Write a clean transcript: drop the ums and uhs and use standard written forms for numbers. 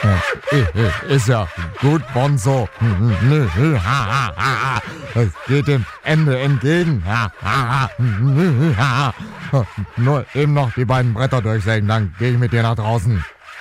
Ist ja gut, Bonzo. Es geht dem Ende entgegen. Nur eben noch die beiden Bretter durchsägen, dann gehe ich mit dir nach draußen.